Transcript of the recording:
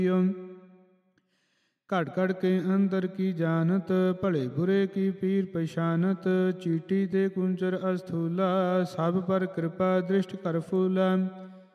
ਘੜ ਘੜ ਕੇ ਅੰਦਰ ਕੀ ਜਾਨਤ, ਭਲੇ ਬੁਰੇ ਕੀ ਪੀਰ ਪਛਾਨਤ। ਚੀਟੀ ਤੇ ਕੁੰਚਰ ਅਸਥੂਲਾ, ਸਭ ਪਰ ਕਿਰਪਾ ਦ੍ਰਿਸ਼ਟ ਕਰ ਫੂਲਾ।